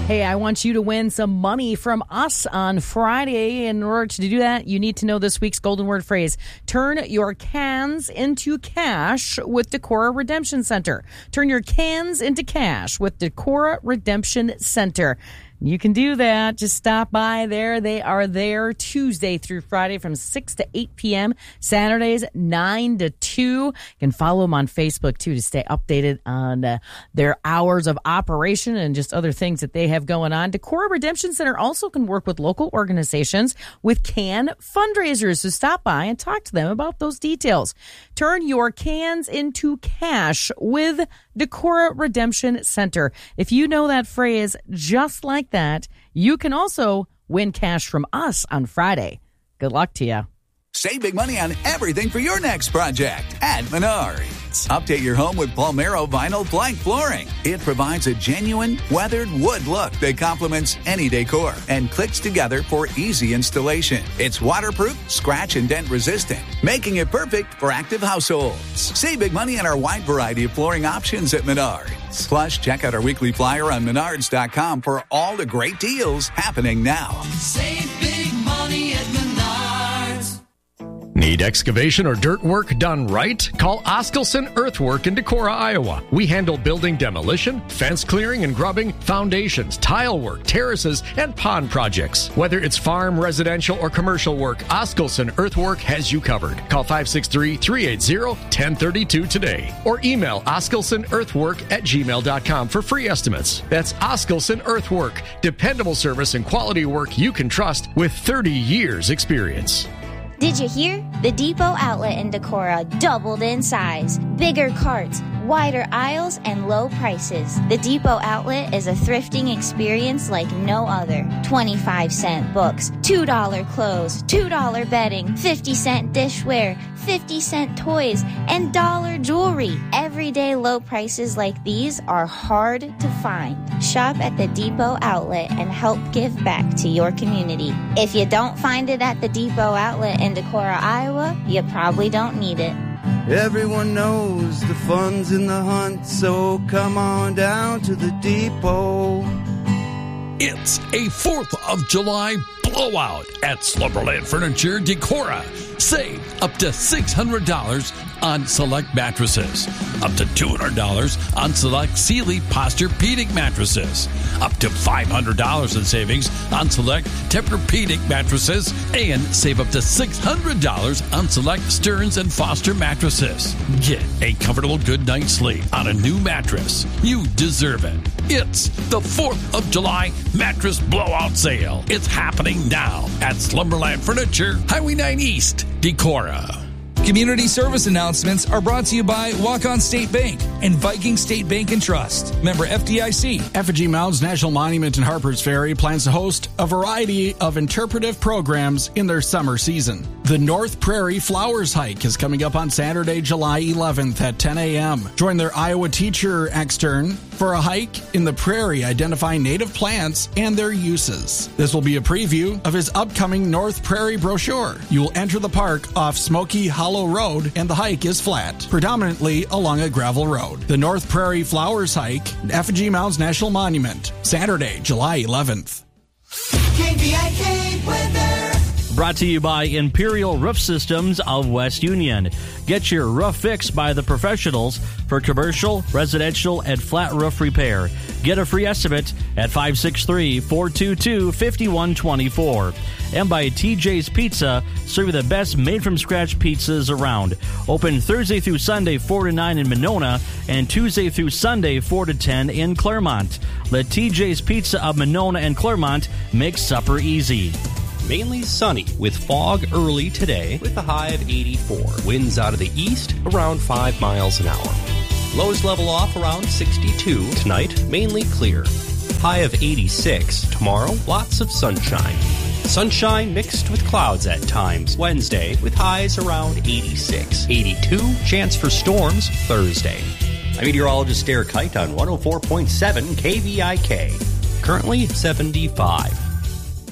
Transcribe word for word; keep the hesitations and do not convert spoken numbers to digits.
Hey, I want you to win some money from us on Friday. In order to do that, you need to know this week's golden word phrase. Turn your cans into cash with Decorah Redemption Center. Turn your cans into cash with Decorah Redemption Center. You can do that. Just stop by there. They are there Tuesday through Friday from six to eight p.m., Saturdays nine to two. You can follow them on Facebook, too, to stay updated on uh, their hours of operation and just other things that they have going on. Decorah Redemption Center also can work with local organizations with can fundraisers. So stop by and talk to them about those details. Turn your cans into cash with Decorah Redemption Center. If you know that phrase just like that, you can also win cash from us on Friday. Good luck to you. Save big money on everything for your next project at Menards. Update your home with Palmero vinyl plank flooring. It provides a genuine, weathered wood look that complements any decor and clicks together for easy installation. It's waterproof, scratch and dent resistant, making it perfect for active households. Save big money on our wide variety of flooring options at Menards. Plus, check out our weekly flyer on menards dot com for all the great deals happening now. Save big money at Menards. Need excavation or dirt work done right? Call Oskelson Earthwork in Decorah, Iowa. We handle building demolition, fence clearing and grubbing, foundations, tile work, terraces, and pond projects. Whether it's farm, residential, or commercial work, Oskelson Earthwork has you covered. Call five six three, three eight zero, one zero three two today or email oskelsonearthwork at gmail dot com for free estimates. That's Oskelson Earthwork, dependable service and quality work you can trust with thirty years experience. Did you hear? The Depot outlet in Decorah doubled in size. Bigger carts, wider aisles, and low prices. The Depot outlet is a thrifting experience like no other. twenty-five cent books, two dollar clothes, two dollar bedding, fifty cent dishware, fifty cent toys, and dollar jewelry. Everyday low prices like these are hard to find. Shop at the Depot outlet and help give back to your community. If you don't find it at the Depot outlet in Decorah, Iowa, you probably don't need it. Everyone knows the fun's in the hunt, so come on down to the Depot. It's a fourth of July blowout at Slumberland Furniture Decorah. Save up to six hundred dollars on select mattresses, up to two hundred dollars on select Sealy Posturepedic mattresses, up to five hundred dollars in savings on select Tempur-Pedic mattresses, and save up to six hundred dollars on select Stearns and Foster mattresses. Get a comfortable good night's sleep on a new mattress. You deserve it. It's the fourth of July mattress blowout sale. It's happening now at Slumberland Furniture, Highway nine East, Decorah. Community service announcements are brought to you by Walk-On State Bank and Viking State Bank and Trust. Member F D I C. Effigy Mounds National Monument in Harpers Ferry plans to host a variety of interpretive programs in their summer season. The North Prairie Flowers Hike is coming up on Saturday, July eleventh at ten a.m. Join their Iowa teacher extern for a hike in the prairie identifying native plants and their uses. This will be a preview of his upcoming North Prairie brochure. You will enter the park off Smoky Hollow Road, and the hike is flat, predominantly along a gravel road. The North Prairie Flowers Hike, Effigy Mounds National Monument, Saturday, July eleventh. K V I K weather. Brought to you by Imperial Roof Systems of West Union. Get your roof fixed by the professionals for commercial, residential, and flat roof repair. Get a free estimate at five six three, four two two, five one two four. And by T J's Pizza, serving the best made-from-scratch pizzas around. Open Thursday through Sunday, four to nine in Monona, and Tuesday through Sunday, four to ten in Claremont. Let T J's Pizza of Monona and Claremont make supper easy. Mainly sunny with fog early today with a high of eighty-four. Winds out of the east around five miles an hour. Lows level off around sixty-two. Tonight, mainly clear. High of eighty-six. Tomorrow, lots of sunshine. Sunshine mixed with clouds at times. Wednesday with highs around eighty-six. eighty-two. Chance for storms Thursday. I'm meteorologist Derek Kite on one oh four point seven K V I K. Currently seventy-five.